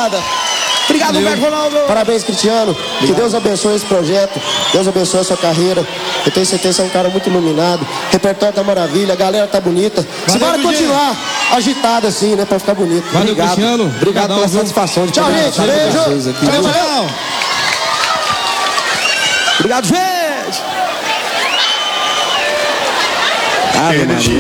rapaziada. Obrigado, Humberto Ronaldo. Parabéns, Cristiano. Que Deus abençoe esse projeto. Deus abençoe a sua carreira. Eu tenho certeza que você é um cara muito iluminado. Repertório tá maravilha, a galera tá bonita. Simbora continuar agitado assim, né? Pra ficar bonito. Valeu, obrigado. Cristiano. Obrigado pela satisfação de Tchau, gente. Beijo. Tchau. Obrigado, gente. Ave Maria.